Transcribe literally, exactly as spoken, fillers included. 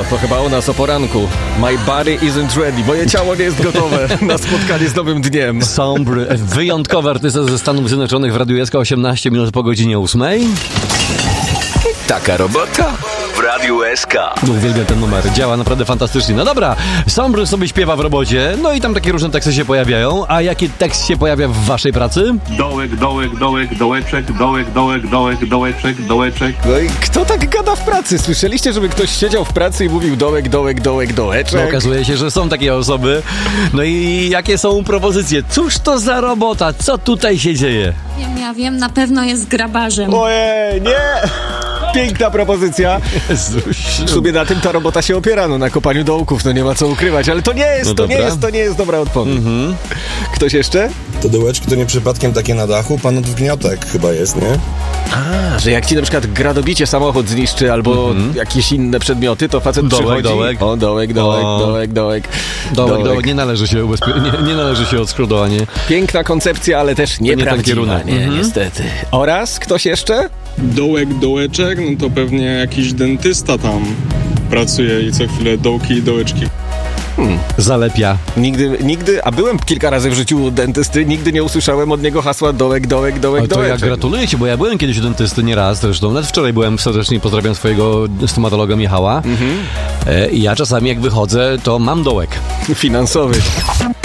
to chyba o nas o poranku. My body isn't ready. Moje ciało nie jest gotowe na spotkanie z nowym dniem. Sombry, wyjątkowy artysta ze Stanów Zjednoczonych w Radiu S K, osiemnaście minut po godzinie ósmej. Taka robota w Radiu S K. Uwielbiam ten numer, działa naprawdę fantastycznie. No dobra, Sombry sobie śpiewa w robocie, no i tam takie różne teksty się pojawiają. A jaki tekst się pojawia w waszej pracy? Dołek, dołek, dołek, dołeczek, dołek, dołek, dołek, dołeczek, dołeczek. No i kto tak gada w pracy? Słyszeliście, żeby ktoś siedział w pracy i mówił dołek, dołek, dołek, dołeczek? No, okazuje się, że są takie osoby. No i jakie są propozycje? Cóż to za robota? Co tutaj się dzieje? Wiem, ja wiem, na pewno jest grabarzem. Ojej, nie! Piękna propozycja. Jezuś. W sumie na tym ta robota się opiera, no na kopaniu dołków, no nie ma co ukrywać, ale to nie jest, No to dobra. nie jest, to nie jest dobra odpowiedź. Mhm. Ktoś jeszcze? To dołeczki to nie przypadkiem takie na dachu panów gniotek chyba jest, nie? A, że jak ci na przykład gradobicie samochód zniszczy albo Mhm. jakieś inne przedmioty, to facet Dołek, przychodzi... dołek. O, dołek, dołek, O. dołek, dołek, Dołek, dołek, nie należy się ubezpie- nie, nie należy się odskrodowanie. Piękna koncepcja, ale też nie ten nieprawdziwa, kierunek. nie, Mhm. niestety. Oraz ktoś jeszcze? Dołek, dołeczek, no to pewnie jakiś dentysta tam pracuje i co chwilę dołki i dołeczki. Zalepia. Nigdy, nigdy, a byłem kilka razy w życiu u dentysty, nigdy nie usłyszałem od niego hasła dołek, dołek, dołek, Ale to dołek. ja gratuluję ci, bo ja byłem kiedyś u dentysty nieraz zresztą. Nawet wczoraj byłem serdecznie, pozdrawiam swojego stomatologa Michała. E, I ja czasami jak wychodzę, to mam dołek. Finansowy.